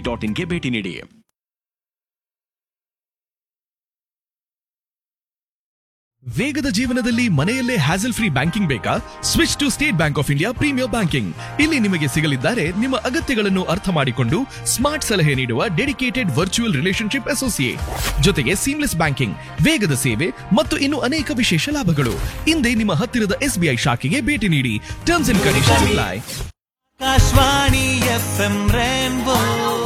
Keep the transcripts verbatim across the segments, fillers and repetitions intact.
Dot ಇನ್ಗೆ ಭೇಟಿ ನೀಡಿ. ವೇಗದ ಜೀವನದಲ್ಲಿ ಮನೆಯಲ್ಲೇ ಹ್ಯಾಸಲ್ ಫ್ರೀ ಬ್ಯಾಂಕಿಂಗ್ ಬೇಕಾ? Switch to state bank of India premier banking. ಇಲ್ಲಿ ನಿಮಗೆ ಸಿಗಲಿದ್ದಾರೆ ನಿಮ್ಮ ಅಗತ್ಯಗಳನ್ನು ಅರ್ಥ ಮಾಡಿಕೊಂಡು ಸ್ಮಾರ್ಟ್ ಸಲಹೆ ನೀಡುವ ಡೆಡಿಕೇಟೆಡ್ ವರ್ಚುವಲ್ ರಿಲೇಶನ್ಶಿಪ್ ಅಸೋಸಿಯೇಟ್, ಜೊತೆಗೆ ಸೀಮ್ಲೆಸ್ ಬ್ಯಾಂಕಿಂಗ್, ವೇಗದ ಸೇವೆ ಮತ್ತು ಇನ್ನು ಅನೇಕ ವಿಶೇಷ ಲಾಭಗಳು. ಹಿಂದೆ ನಿಮ್ಮ ಹತ್ತಿರದ ಎಸ್ಬಿಐ ಶಾಖೆಗೆ ಭೇಟಿ ನೀಡಿ. Terms and conditions apply. Akashvani FM rainbow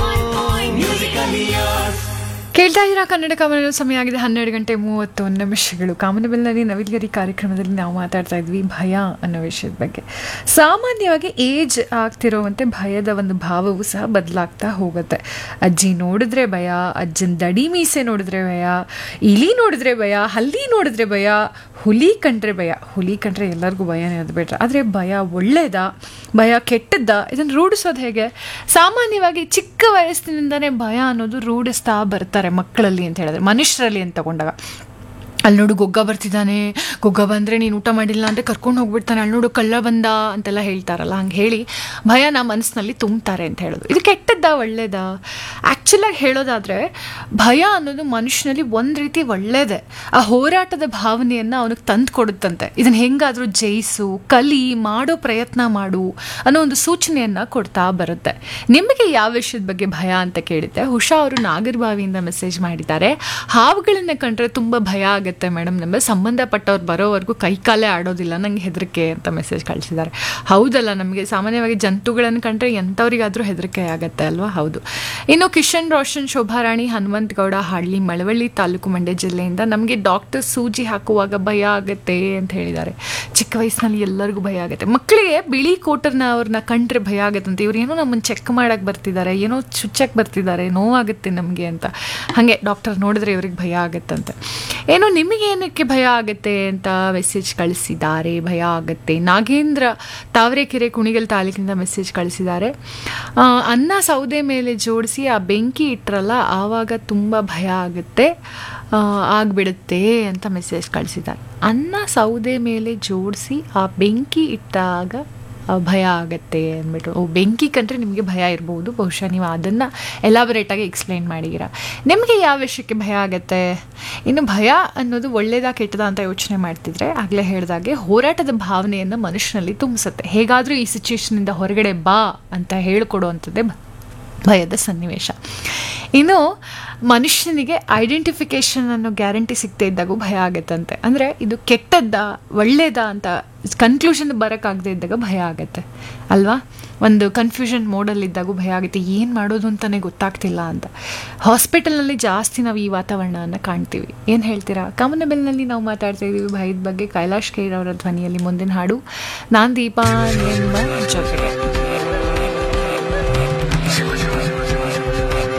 musical years. ಕೇಳ್ತಾ ಇದ್ದೀರಾ ಕನ್ನಡ ಕಾಮನ. ಸಮಯ ಆಗಿದೆ ಹನ್ನೆರಡು ಗಂಟೆ ಮೂವತ್ತೊಂದು ನಿಮಿಷಗಳು. ಕಾಮನಬಿಲ್ನಲ್ಲಿ ನವಿಲ್ಗರಿ ಕಾರ್ಯಕ್ರಮದಲ್ಲಿ ನಾವು ಮಾತಾಡ್ತಾ ಇದ್ವಿ ಭಯ ಅನ್ನೋ ವಿಷಯದ ಬಗ್ಗೆ. ಸಾಮಾನ್ಯವಾಗಿ ಏಜ್ ಆಗ್ತಿರೋವಂತೆ ಭಯದ ಒಂದು ಭಾವವು ಸಹ ಬದಲಾಗ್ತಾ ಹೋಗುತ್ತೆ. ಅಜ್ಜಿ ನೋಡಿದ್ರೆ ಭಯ, ಅಜ್ಜನ ದಡಿ ಮೀಸೆ ನೋಡಿದ್ರೆ ಭಯ, ಇಲಿ ನೋಡಿದ್ರೆ ಭಯ, ಹಲ್ಲಿ ನೋಡಿದ್ರೆ ಭಯ, ಹುಲಿ ಕಂಡ್ರೆ ಭಯ. ಹುಲಿ ಕಂಡ್ರೆ ಎಲ್ಲರಿಗೂ ಭಯನೇ, ಅದು ಬೇಡ್ರೆ. ಆದರೆ ಭಯ ಒಳ್ಳೇದ, ಭಯ ಕೆಟ್ಟದ್ದ, ಇದನ್ನು ರೂಢಿಸೋದು ಹೇಗೆ? ಸಾಮಾನ್ಯವಾಗಿ ಚಿಕ್ಕ ವಯಸ್ಸಿನಿಂದನೇ ಭಯ ಅನ್ನೋದು ರೂಢಿಸ್ತಾ ಬರ್ತಾರೆ ಮಕ್ಕಳಲ್ಲಿ ಅಂತ ಹೇಳಿದ್ರೆ, ಮನುಷ್ಯರಲ್ಲಿ ಅಂತ ತಗೊಂಡಾಗ. ಅಲ್ಲಿ ನೋಡು ಗೊಗ್ಗ ಬರ್ತಿದ್ದಾನೆ, ಗೊಗ್ಗ ಬಂದರೆ ನೀನು ಊಟ ಮಾಡಿಲ್ಲ ಅಂದರೆ ಕರ್ಕೊಂಡು ಹೋಗ್ಬಿಡ್ತಾನೆ, ಅಲ್ಲಿ ನೋಡು ಕಳ್ಳ ಬಂದ ಅಂತೆಲ್ಲ ಹೇಳ್ತಾರಲ್ಲ, ಹಂಗೆ ಹೇಳಿ ಭಯನ ಮನಸ್ಸಿನಲ್ಲಿ ತುಂಬ್ತಾರೆ ಅಂತ ಹೇಳೋದು. ಇದು ಕೆಟ್ಟದ್ದ ಒಳ್ಳೇದ? ಆ್ಯಕ್ಚುಲಾಗಿ ಹೇಳೋದಾದರೆ ಭಯ ಅನ್ನೋದು ಮನುಷ್ಯನಲ್ಲಿ ಒಂದು ರೀತಿ ಒಳ್ಳೇದೆ. ಆ ಹೋರಾಟದ ಭಾವನೆಯನ್ನು ಅವನಿಗೆ ತಂದು ಕೊಡುತ್ತಂತೆ. ಇದನ್ನು ಹೆಂಗಾದರೂ ಜಯಿಸು, ಕಲಿ, ಮಾಡೋ ಪ್ರಯತ್ನ ಮಾಡು ಅನ್ನೋ ಒಂದು ಸೂಚನೆಯನ್ನು ಕೊಡ್ತಾ ಬರುತ್ತೆ. ನಿಮಗೆ ಯಾವ ವಿಷಯದ ಬಗ್ಗೆ ಭಯ ಅಂತ ಕೇಳಿದ್ದೆ. ಉಷಾ ಅವರು ನಾಗರಬಾವಿಯಿಂದ ಮೆಸೇಜ್ ಮಾಡಿದ್ದಾರೆ. ಹಾವುಗಳನ್ನ ಕಂಡ್ರೆ ತುಂಬ ಭಯ ಆಗುತ್ತೆ ಮೇಡಮ್, ನಮ್ಮ ಸಂಬಂಧಪಟ್ಟವ್ರು ಬರೋವರೆಗೂ ಕೈ ಕಾಲೇ ಆಡೋದಿಲ್ಲ, ನಂಗೆ ಹೆದರಿಕೆ ಅಂತ ಮೆಸೇಜ್ ಕಳಿಸಿದ್ದಾರೆ. ಹೌದಲ್ಲ, ನಮಗೆ ಸಾಮಾನ್ಯವಾಗಿ ಜಂತುಗಳನ್ನು ಕಂಡ್ರೆ ಎಂಥವ್ರಿಗಾದರೂ ಹೆದರಿಕೆ ಆಗುತ್ತೆ ಅಲ್ವಾ? ಹೌದು. ಇನ್ನು ಕಿಶನ್ ರೋಷನ್, ಶೋಭಾರಾಣಿ, ಹನುಮಂತಗೌಡ, ಹಳ್ಳಿ, ಮಳವಳ್ಳಿ ತಾಲೂಕು, ಮಂಡ್ಯ ಜಿಲ್ಲೆಯಿಂದ ನಮಗೆ ಡಾಕ್ಟರ್ ಸೂಜಿ ಹಾಕುವಾಗ ಭಯ ಆಗುತ್ತೆ ಅಂತ ಹೇಳಿದ್ದಾರೆ. ಚಿಕ್ಕ ವಯಸ್ಸಿನಲ್ಲಿ ಎಲ್ಲರಿಗೂ ಭಯ ಆಗುತ್ತೆ. ಮಕ್ಕಳಿಗೆ ಬಿಳಿ ಕೋಟರ್ನ ಅವ್ರನ್ನ ಕಂಡ್ರೆ ಭಯ ಆಗುತ್ತಂತೆ. ಇವ್ರು ಏನೋ ನಮ್ಮನ್ನು ಚೆಕ್ ಮಾಡೋಕ್ಕೆ ಬರ್ತಿದ್ದಾರೆ, ಏನೋ ಚುಚ್ಚಕ್ಕೆ ಬರ್ತಿದ್ದಾರೆ, ನೋವಾಗುತ್ತೆ ನಮಗೆ ಅಂತ. ಹಾಗೆ ಡಾಕ್ಟರ್ ನೋಡಿದ್ರೆ ಇವ್ರಿಗೆ ಭಯ ಆಗುತ್ತಂತೆ. ಏನೋ ನಿಮಗೇನಕ್ಕೆ ಭಯ ಆಗುತ್ತೆ ಅಂತ ಮೆಸೇಜ್ ಕಳಿಸಿದ್ದಾರೆ. ಭಯ ಆಗುತ್ತೆ. ನಾಗೇಂದ್ರ ತಾವರೆಕೆರೆ, ಕುಣಿಗಲ್ ತಾಲೂಕಿನಿಂದ ಮೆಸೇಜ್ ಕಳಿಸಿದ್ದಾರೆ. ಅನ್ನ ಸೌದೆ ಮೇಲೆ ಜೋಡಿಸಿ ಆ ಬೆಂಕಿ ಇಟ್ಟರಲ್ಲ, ಆವಾಗ ತುಂಬ ಭಯ ಆಗುತ್ತೆ, ಆಗಿಬಿಡುತ್ತೆ ಅಂತ ಮೆಸೇಜ್ ಕಳಿಸಿದ್ದಾರೆ. ಅನ್ನ ಸೌದೆ ಮೇಲೆ ಜೋಡಿಸಿ ಆ ಬೆಂಕಿ ಇಟ್ಟಾಗ ಭಯ ಆಗತ್ತೆ ಅಂದ್ಬಿಟ್ಟು. ಓ, ಬೆಂಕಿ ಕಂಡ್ರೆ ನಿಮಗೆ ಭಯ ಇರ್ಬೋದು. ಬಹುಶಃ ನೀವು ಅದನ್ನು ಎಲಾಬರೇಟಾಗಿ ಎಕ್ಸ್ಪ್ಲೈನ್ ಮಾಡಿದ್ದೀರಾ. ನಿಮಗೆ ಯಾವ ವಿಷಯಕ್ಕೆ ಭಯ ಆಗುತ್ತೆ? ಇನ್ನು ಭಯ ಅನ್ನೋದು ಒಳ್ಳೇದಾ ಕೆಟ್ಟದ ಅಂತ ಯೋಚನೆ ಮಾಡ್ತಿದ್ರೆ ಆಗಲೇ ಹೇಳಿದಾಗೆ ಹೋರಾಟದ ಭಾವನೆಯನ್ನು ಮನುಷ್ಯನಲ್ಲಿ ತುಂಬಿಸುತ್ತೆ. ಹೇಗಾದರೂ ಈ ಸಿಚುವೇಶನಿಂದ ಹೊರಗಡೆ ಬಾ ಅಂತ ಹೇಳಿಕೊಡುವಂಥದ್ದೇ ಭಯದ ಸನ್ನಿವೇಶ. ಇನ್ನು ಮನುಷ್ಯನಿಗೆ ಐಡೆಂಟಿಫಿಕೇಷನ್ ಅನ್ನೋ ಗ್ಯಾರಂಟಿ ಸಿಗದೇ ಇದ್ದಾಗೂ ಭಯ ಆಗುತ್ತಂತೆ. ಅಂದರೆ ಇದು ಕೆಟ್ಟದ್ದ ಒಳ್ಳೇದಾ ಅಂತ ಕನ್ಕ್ಲೂಷನ್ ಬರೋಕ್ಕಾಗದೇ ಇದ್ದಾಗ ಭಯ ಆಗುತ್ತೆ ಅಲ್ವಾ? ಒಂದು ಕನ್ಫ್ಯೂಷನ್ ಮೋಡಲ್ಲಿದ್ದಾಗೂ ಭಯ ಆಗುತ್ತೆ, ಏನು ಮಾಡೋದು ಅಂತಲೇ ಗೊತ್ತಾಗ್ತಿಲ್ಲ ಅಂತ. ಹಾಸ್ಪಿಟಲ್ನಲ್ಲಿ ಜಾಸ್ತಿ ನಾವು ಈ ವಾತಾವರಣವನ್ನು ಕಾಣ್ತೀವಿ. ಏನು ಹೇಳ್ತೀರಾ? ಕಾಮನಬಿಲ್ನಲ್ಲಿ ನಾವು ಮಾತಾಡ್ತಾ ಇದ್ದೀವಿ ಭಯದ ಬಗ್ಗೆ. ಕೈಲಾಶ್ ಖೇರ್ ಅವರ ಧ್ವನಿಯಲ್ಲಿ ಮುಂದಿನ ಹಾಡು. ನಾನು ದೀಪಾ ನಿಮ್ಮ ಜೊತೆಗೆ.